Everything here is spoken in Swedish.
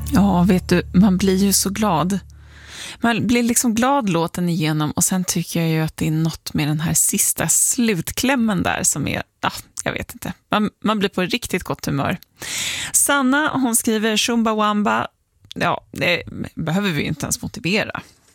Ja, vet du, man blir ju så glad. Man blir liksom glad låten igenom och sen tycker jag ju att det är något med den här sista slutklämmen där som är, jag vet inte. Man blir på riktigt gott humör. Sanna, hon skriver Chumbawamba. Ja, det behöver vi inte ens motivera.